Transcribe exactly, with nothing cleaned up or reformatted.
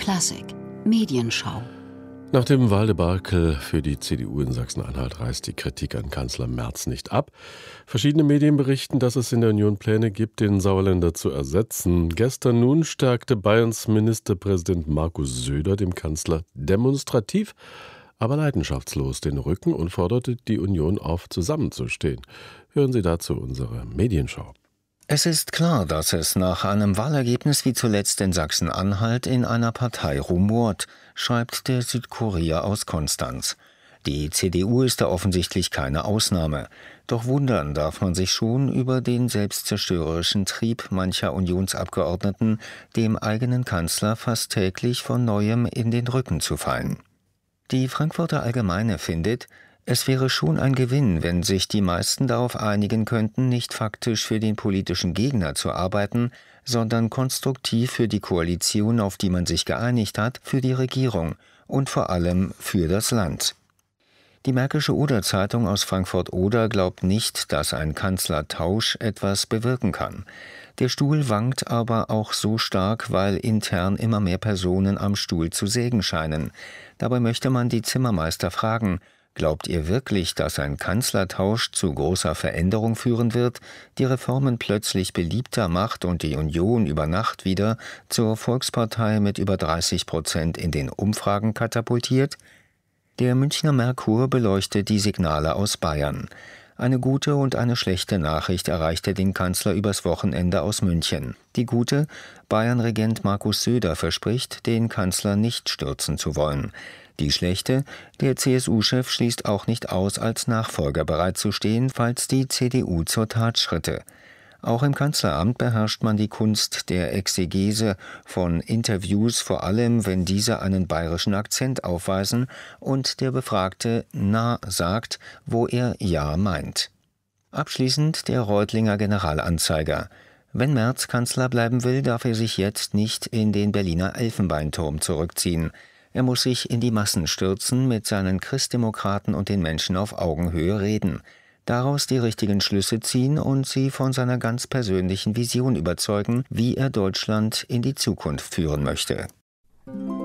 Klassik Medienschau. Nach dem Wahldebakel für die C D U in Sachsen-Anhalt reißt die Kritik an Kanzler Merz nicht ab. Verschiedene Medien berichten, dass es in der Union Pläne gibt, den Sauerländer zu ersetzen. Gestern nun stärkte Bayerns Ministerpräsident Markus Söder dem Kanzler demonstrativ, aber leidenschaftslos den Rücken und forderte die Union auf, zusammenzustehen. Hören Sie dazu unsere Medienschau. Es ist klar, dass es nach einem Wahlergebnis wie zuletzt in Sachsen-Anhalt in einer Partei rumort, schreibt der Südkurier aus Konstanz. Die C D U ist da offensichtlich keine Ausnahme. Doch wundern darf man sich schon über den selbstzerstörerischen Trieb mancher Unionsabgeordneten, dem eigenen Kanzler fast täglich von Neuem in den Rücken zu fallen. Die Frankfurter Allgemeine findet, es wäre schon ein Gewinn, wenn sich die meisten darauf einigen könnten, nicht faktisch für den politischen Gegner zu arbeiten, sondern konstruktiv für die Koalition, auf die man sich geeinigt hat, für die Regierung und vor allem für das Land. Die Märkische Oder-Zeitung aus Frankfurt-Oder glaubt nicht, dass ein Kanzlertausch etwas bewirken kann. Der Stuhl wankt aber auch so stark, weil intern immer mehr Personen am Stuhl zu sägen scheinen. Dabei möchte man die Zimmermeister fragen: Glaubt ihr wirklich, dass ein Kanzlertausch zu großer Veränderung führen wird, die Reformen plötzlich beliebter macht und die Union über Nacht wieder zur Volkspartei mit über dreißig Prozent in den Umfragen katapultiert? Der Münchner Merkur beleuchtet die Signale aus Bayern. Eine gute und eine schlechte Nachricht erreichte den Kanzler übers Wochenende aus München. Die gute: Bayern-Regent Markus Söder verspricht, den Kanzler nicht stürzen zu wollen. Die schlechte: Der C S U-Chef schließt auch nicht aus, als Nachfolger bereitzustehen, falls die C D U zur Tat schritte. Auch im Kanzleramt beherrscht man die Kunst der Exegese von Interviews, vor allem wenn diese einen bayerischen Akzent aufweisen und der Befragte Na sagt, wo er Ja meint. Abschließend der Reutlinger Generalanzeiger. Wenn Merz Kanzler bleiben will, darf er sich jetzt nicht in den Berliner Elfenbeinturm zurückziehen. Er muss sich in die Massen stürzen, mit seinen Christdemokraten und den Menschen auf Augenhöhe reden, daraus die richtigen Schlüsse ziehen und sie von seiner ganz persönlichen Vision überzeugen, wie er Deutschland in die Zukunft führen möchte.